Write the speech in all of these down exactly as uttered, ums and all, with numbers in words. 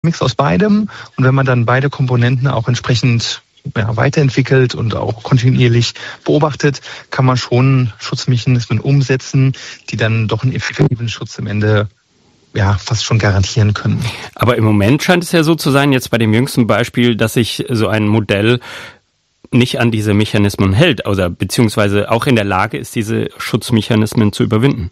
Mix aus beidem. Und wenn man dann beide Komponenten auch entsprechend ja, weiterentwickelt und auch kontinuierlich beobachtet, kann man schon Schutzmechanismen umsetzen, die dann doch einen effektiven Schutz am Ende ja fast schon garantieren können. Aber im Moment scheint es ja so zu sein, jetzt bei dem jüngsten Beispiel, dass sich so ein Modell nicht an diese Mechanismen hält, oder beziehungsweise auch in der Lage ist, diese Schutzmechanismen zu überwinden.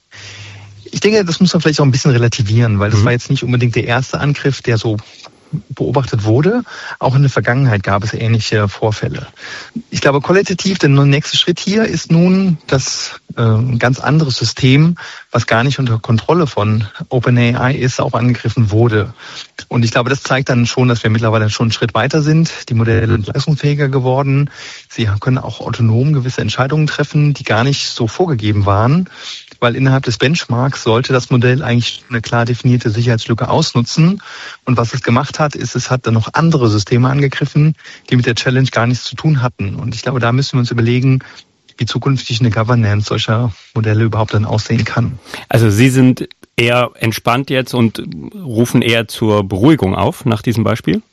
Ich denke, das muss man vielleicht auch ein bisschen relativieren, weil das mhm. war jetzt nicht unbedingt der erste Angriff, der so beobachtet wurde. Auch in der Vergangenheit gab es ähnliche Vorfälle. Ich glaube, qualitativ der nächste Schritt hier ist nun das äh, ein ganz anderes System, was gar nicht unter Kontrolle von OpenAI ist, auch angegriffen wurde. Und ich glaube, das zeigt dann schon, dass wir mittlerweile schon einen Schritt weiter sind. Die Modelle sind leistungsfähiger geworden. Sie können auch autonom gewisse Entscheidungen treffen, die gar nicht so vorgegeben waren, weil innerhalb des Benchmarks sollte das Modell eigentlich eine klar definierte Sicherheitslücke ausnutzen. Und was es gemacht hat, ist, es hat dann noch andere Systeme angegriffen, die mit der Challenge gar nichts zu tun hatten. Und ich glaube, da müssen wir uns überlegen, wie zukünftig eine Governance solcher Modelle überhaupt dann aussehen kann. Also Sie sind eher entspannt jetzt und rufen eher zur Beruhigung auf nach diesem Beispiel?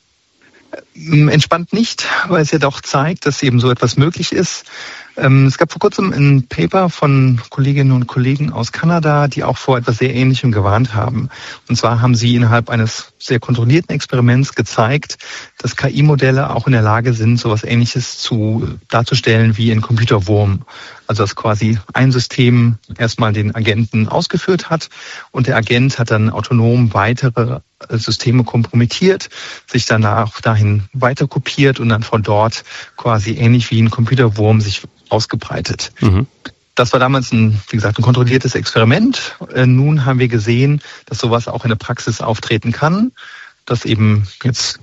Entspannt nicht, weil es ja doch zeigt, dass eben so etwas möglich ist. Es gab vor kurzem ein Paper von Kolleginnen und Kollegen aus Kanada, die auch vor etwas sehr Ähnlichem gewarnt haben. Und zwar haben sie innerhalb eines sehr kontrollierten Experiments gezeigt, dass K I-Modelle auch in der Lage sind, so etwas Ähnliches zu darzustellen wie ein Computerwurm. Also dass quasi ein System erstmal den Agenten ausgeführt hat und der Agent hat dann autonom weitere Systeme kompromittiert, sich danach dahin weiter kopiert und dann von dort quasi ähnlich wie ein Computerwurm sich ausgebreitet. Mhm. Das war damals ein, wie gesagt, ein kontrolliertes Experiment. Nun haben wir gesehen, dass sowas auch in der Praxis auftreten kann, dass eben jetzt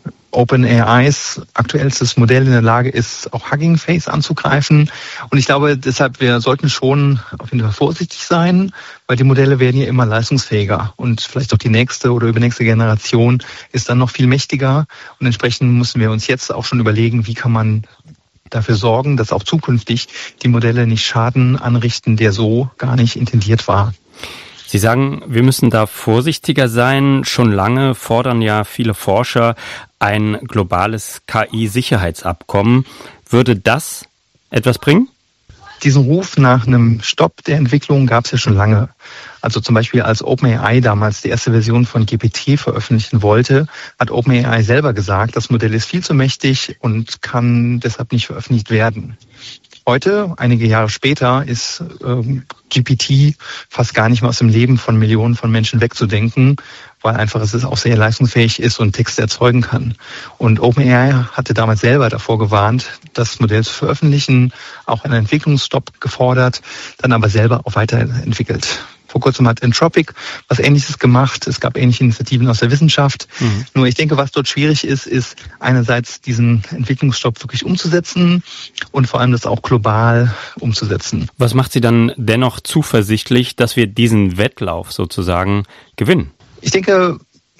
OpenAIs aktuellstes Modell in der Lage ist, auch Hugging Face anzugreifen. Und ich glaube, deshalb, wir sollten schon auf jeden Fall vorsichtig sein, weil die Modelle werden ja immer leistungsfähiger und vielleicht auch die nächste oder übernächste Generation ist dann noch viel mächtiger. Und entsprechend müssen wir uns jetzt auch schon überlegen, wie kann man dafür sorgen, dass auch zukünftig die Modelle nicht Schaden anrichten, der so gar nicht intendiert war. Sie sagen, wir müssen da vorsichtiger sein. Schon lange fordern ja viele Forscher ein globales K I-Sicherheitsabkommen. Würde das etwas bringen? Diesen Ruf nach einem Stopp der Entwicklung gab es ja schon lange. Also zum Beispiel als OpenAI damals die erste Version von G P T veröffentlichen wollte, hat OpenAI selber gesagt, das Modell ist viel zu mächtig und kann deshalb nicht veröffentlicht werden. Heute, einige Jahre später, ist ähm, G P T fast gar nicht mehr aus dem Leben von Millionen von Menschen wegzudenken, weil einfach es auch sehr leistungsfähig ist und Texte erzeugen kann. Und OpenAI hatte damals selber davor gewarnt, das Modell zu veröffentlichen, auch einen Entwicklungsstopp gefordert, dann aber selber auch weiterentwickelt. Vor kurzem hat Anthropic was Ähnliches gemacht. Es gab ähnliche Initiativen aus der Wissenschaft. Mhm. Nur ich denke, was dort schwierig ist, ist einerseits diesen Entwicklungsstopp wirklich umzusetzen und vor allem das auch global umzusetzen. Was macht Sie dann dennoch zuversichtlich, dass wir diesen Wettlauf sozusagen gewinnen? Ich denke,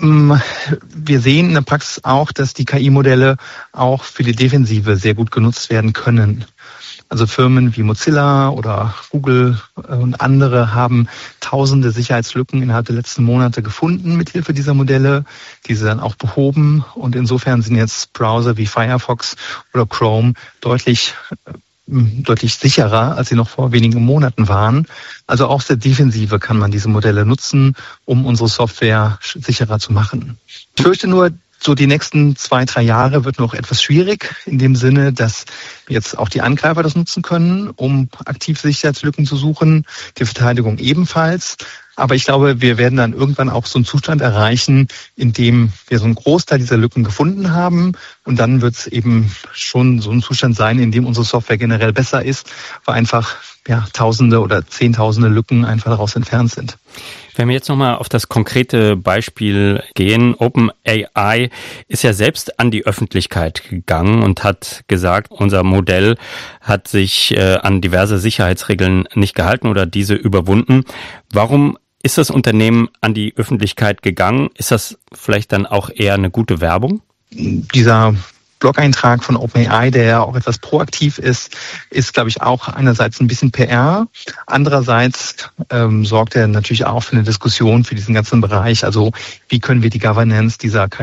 wir sehen in der Praxis auch, dass die K I-Modelle auch für die Defensive sehr gut genutzt werden können. Also Firmen wie Mozilla oder Google und andere haben tausende Sicherheitslücken innerhalb der letzten Monate gefunden mithilfe dieser Modelle, diese dann auch behoben. Und insofern sind jetzt Browser wie Firefox oder Chrome deutlich deutlich sicherer, als sie noch vor wenigen Monaten waren. Also auch aus der Defensive kann man diese Modelle nutzen, um unsere Software sicherer zu machen. Ich fürchte nur, so die nächsten zwei, drei Jahre wird noch etwas schwierig, in dem Sinne, dass jetzt auch die Angreifer das nutzen können, um aktiv Sicherheitslücken zu suchen, die Verteidigung ebenfalls. Aber ich glaube, wir werden dann irgendwann auch so einen Zustand erreichen, in dem wir so einen Großteil dieser Lücken gefunden haben. Und dann wird es eben schon so ein Zustand sein, in dem unsere Software generell besser ist, weil einfach ja, Tausende oder Zehntausende Lücken einfach daraus entfernt sind. Wenn wir jetzt nochmal auf das konkrete Beispiel gehen, OpenAI ist ja selbst an die Öffentlichkeit gegangen und hat gesagt, unser Modell hat sich äh, an diverse Sicherheitsregeln nicht gehalten oder diese überwunden. Warum ist das Unternehmen an die Öffentlichkeit gegangen? Ist das vielleicht dann auch eher eine gute Werbung? Dieser Blog-Eintrag von OpenAI, der ja auch etwas proaktiv ist, ist, glaube ich, auch einerseits ein bisschen P R. Andererseits ähm, sorgt er natürlich auch für eine Diskussion für diesen ganzen Bereich. Also wie können wir die Governance dieser K